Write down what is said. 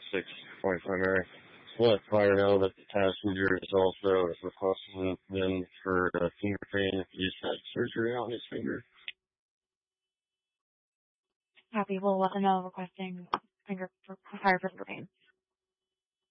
6-point primary. Let fire know that the passenger is also requesting them for finger pain. He's had surgery on his finger. Copy. We'll let them know requesting fire for finger pain.